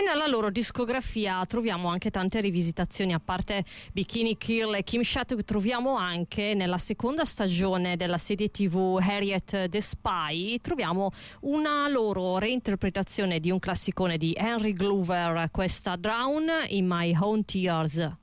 e nella loro discografia troviamo anche tante rivisitazioni. A parte Bikini Kill e Kim Shattuck, troviamo anche nella seconda stagione della serie TV Harriet the Spy, troviamo una loro reinterpretazione di un classicone di Henry Glover, questa Drown in My Own Tears.